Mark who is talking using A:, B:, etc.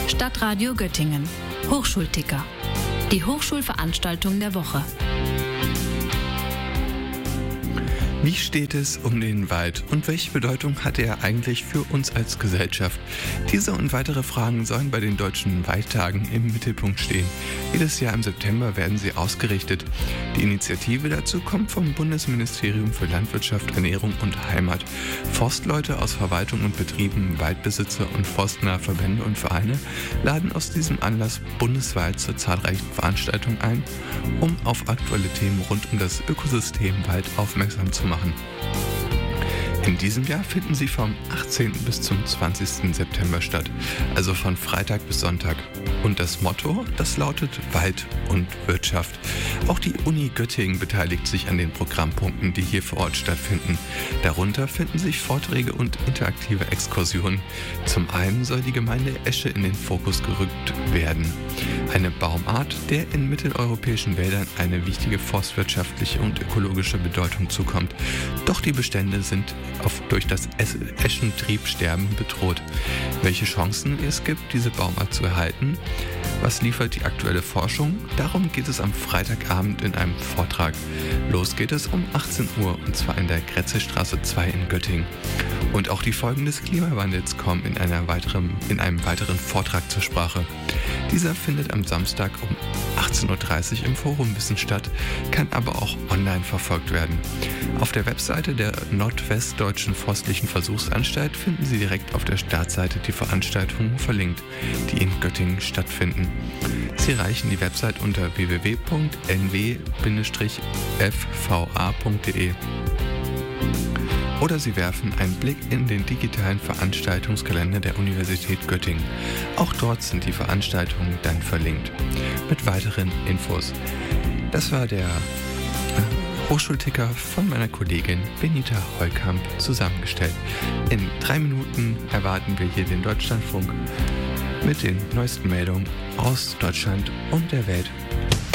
A: Stadtradio Göttingen. Hochschulticker. Die Hochschulveranstaltung der Woche.
B: Wie steht es um den Wald und welche Bedeutung hat er eigentlich für uns als Gesellschaft? Diese und weitere Fragen sollen bei den Deutschen Waldtagen im Mittelpunkt stehen. Jedes Jahr im September werden sie ausgerichtet. Die Initiative dazu kommt vom Bundesministerium für Landwirtschaft, Ernährung und Heimat. Forstleute aus Verwaltung und Betrieben, Waldbesitzer und forstnahe Verbände und Vereine laden aus diesem Anlass bundesweit zu zahlreichen Veranstaltungen ein, um auf aktuelle Themen rund um das Ökosystem Wald aufmerksam zu machen. In diesem Jahr finden sie vom 18. bis zum 20. September statt, also von Freitag bis Sonntag. Und das Motto, das lautet Wald und Wirtschaft. Auch die Uni Göttingen beteiligt sich an den Programmpunkten, die hier vor Ort stattfinden. Darunter finden sich Vorträge und interaktive Exkursionen. Zum einen soll die Gemeinde Esche in den Fokus gerückt werden. Eine Baumart, der in mitteleuropäischen Wäldern eine wichtige forstwirtschaftliche und ökologische Bedeutung zukommt. Doch die Bestände sind durch das Eschentriebsterben bedroht. Welche Chancen es gibt, diese Baumart zu erhalten? Was liefert die aktuelle Forschung? Darum geht es am Freitagabend in einem Vortrag. Los geht es um 18 Uhr und zwar in der Grätzelstraße 2 in Göttingen. Und auch die Folgen des Klimawandels kommen in einem weiteren Vortrag zur Sprache. Dieser findet am Samstag um 18.30 Uhr im Forum Wissen statt, kann aber auch online verfolgt werden. Auf der Webseite der Nordwestdeutschen Forstlichen Versuchsanstalt finden Sie direkt auf der Startseite die Veranstaltungen verlinkt, die in Göttingen stattfinden. Sie erreichen die Website unter www.nw-fva.de. Oder Sie werfen einen Blick in den digitalen Veranstaltungskalender der Universität Göttingen. Auch dort sind die Veranstaltungen dann verlinkt. Mit weiteren Infos. Das war der Hochschulticker von meiner Kollegin Benita Heukamp zusammengestellt. In 3 Minuten erwarten wir hier den Deutschlandfunk mit den neuesten Meldungen aus Deutschland und der Welt.